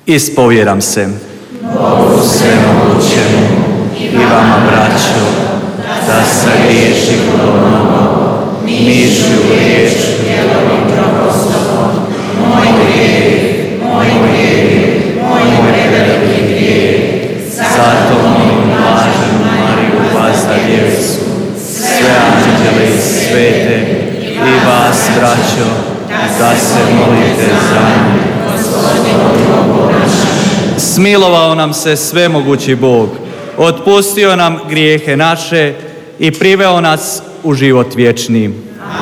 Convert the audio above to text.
Ispovjedam se Bogu svemogućemu i vama, braćo, da sagriješih mnogo, mišlju, riječju, djelom i propostupom. Moj preveliki grijeh. Zato molim blaženu Mariju, Vazdaljevicu, sve anđele i svete, i vas, braćo, da se molite za mene. Smilovao nam se svemogući Bog, otpustio nam grijehe naše i priveo nas u život vječni.